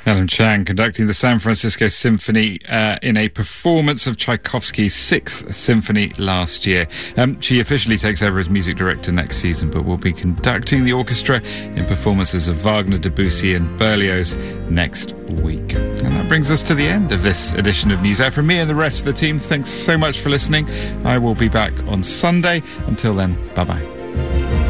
Ellen Chang conducting the San Francisco Symphony in a performance of Tchaikovsky's Sixth Symphony last year. She officially takes over as music director next season, but will be conducting the orchestra in performances of Wagner, Debussy and Berlioz next week. And that brings us to the end of this edition of NewsHour. From me and the rest of the team, thanks so much for listening. I will be back on Sunday. Until then, bye-bye.